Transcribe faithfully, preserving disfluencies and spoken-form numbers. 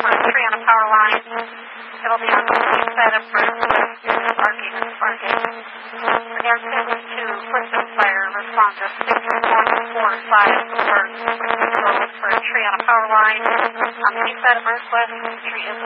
for a tree on a power line. It'll be on the east side of Brunswick. Parking is parking. Again, six to Bristol Fire. Respond to six one four five for for a tree on a power line. On the east side of Brunswick, the tree is